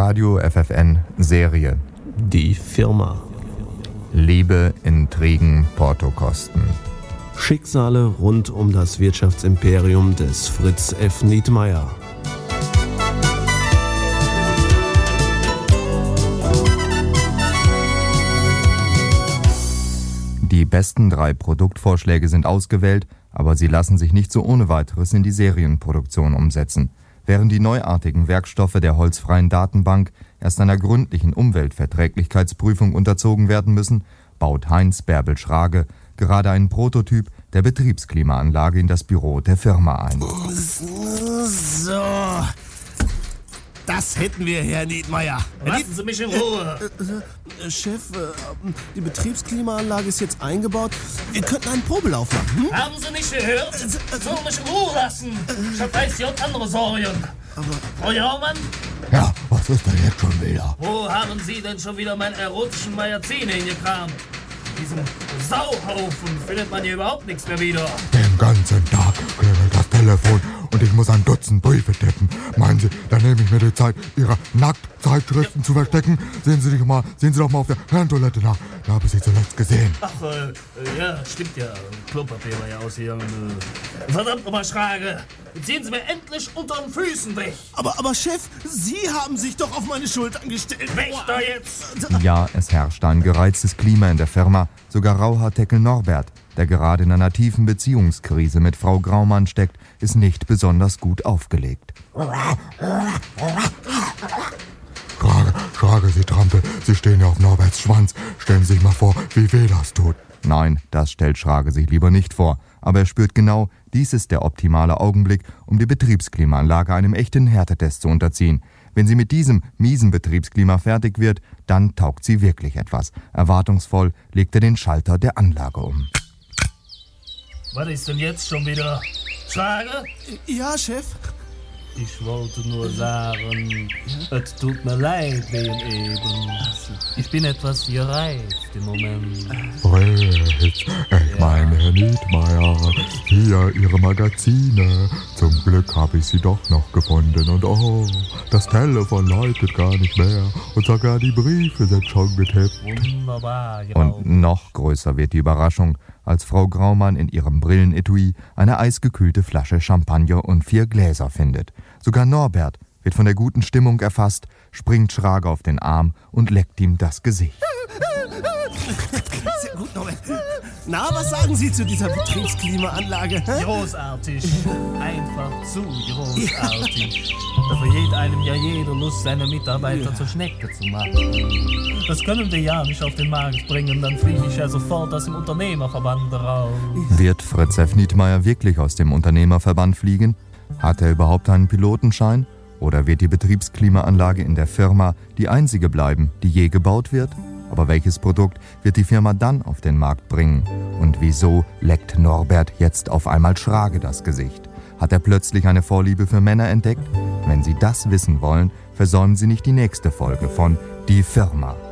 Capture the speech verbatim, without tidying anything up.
Radio F F N Serie. Die Firma. Liebe, Intrigen, Portokosten. Schicksale rund um das Wirtschaftsimperium des Fritz F. Nietmeyer. Die besten drei Produktvorschläge sind ausgewählt, aber sie lassen sich nicht so ohne weiteres in die Serienproduktion umsetzen. Während die neuartigen Werkstoffe der holzfreien Datenbank erst einer gründlichen Umweltverträglichkeitsprüfung unterzogen werden müssen, baut Heinz Bärbel Schrage gerade einen Prototyp der Betriebsklimaanlage in das Büro der Firma ein. So, das hätten wir, Herr Nietmeyer. Lassen Sie mich in Ruhe. Äh, äh, Chef, äh, die Betriebsklimaanlage ist jetzt eingebaut. Wir könnten einen Probelauf machen. Hm? Haben Sie nicht gehört? Sie sollen mich in Ruhe lassen. Ich hab weiß J andere Sorgen. Frau Jaumann? Ja, was ist denn jetzt schon wieder? Wo haben Sie denn schon wieder meinen erotischen Magazin hingekramt? In diesem Sauhaufen findet man hier überhaupt nichts mehr wieder. Den ganzen Tag klingelt das Telefon und ich muss ein Dutzend Briefe tippen. Meinen Sie, dann nehme ich mir die Zeit, Ihre Nacktzeitschriften ja. zu verstecken? Sehen Sie, dich mal, sehen Sie doch mal auf der Herrentoilette nach. Da habe ich Sie zuletzt gesehen. Ach, äh, ja, stimmt ja. Klopapier war ja aus hier. Äh, verdammt nochmal, Schrage. Jetzt ziehen Sie mir endlich unter den Füßen weg. Aber, aber Chef, Sie haben sich doch auf meine Schultern gestellt. Weg da jetzt! Ja, es herrscht ein gereiztes Klima in der Firma. Sogar Rauhaarteckel Norbert, der gerade in einer tiefen Beziehungskrise mit Frau Graumann steckt, ist nicht besonders gut aufgelegt. Schrage, Schrage, Sie Trampel, Sie stehen ja auf Norberts Schwanz. Stellen Sie sich mal vor, wie weh das tut. Nein, das stellt Schrage sich lieber nicht vor. Aber er spürt genau, dies ist der optimale Augenblick, um die Betriebsklimaanlage einem echten Härtetest zu unterziehen. Wenn sie mit diesem miesen Betriebsklima fertig wird, dann taugt sie wirklich etwas. Erwartungsvoll legt er den Schalter der Anlage um. Was ist denn jetzt schon wieder? Schrage? Ja, Chef? Ich wollte nur sagen, es tut mir leid wegen eben. Ich bin etwas gereizt im Moment. Fritz, ich meine, Herr Nietmeyer, hier Ihre Magazine. Zum Glück habe ich sie doch noch gefunden. Und oh, das Telefon läutet gar nicht mehr. Und sogar die Briefe sind schon getippt. Wunderbar, genau. Und noch größer wird die Überraschung, als Frau Graumann in ihrem Brillenetui eine eisgekühlte Flasche Champagner und vier Gläser findet. Sogar Norbert wird von der guten Stimmung erfasst, springt Schrage auf den Arm und leckt ihm das Gesicht. Sehr gut, Norbert. Na, was sagen Sie zu dieser Betriebsklimaanlage? Großartig. Einfach zu großartig. Da vergeht einem ja jede Lust, seine Mitarbeiter zur Schnecke zu machen. Das können wir ja nicht auf den Markt bringen, dann fliege ich ja sofort aus dem Unternehmerverband raus. Wird Fritz F. Nietmeyer wirklich aus dem Unternehmerverband fliegen? Hat er überhaupt einen Pilotenschein? Oder wird die Betriebsklimaanlage in der Firma die einzige bleiben, die je gebaut wird? Aber welches Produkt wird die Firma dann auf den Markt bringen? Und wieso leckt Norbert jetzt auf einmal Schrage das Gesicht? Hat er plötzlich eine Vorliebe für Männer entdeckt? Wenn Sie das wissen wollen, versäumen Sie nicht die nächste Folge von Die Firma.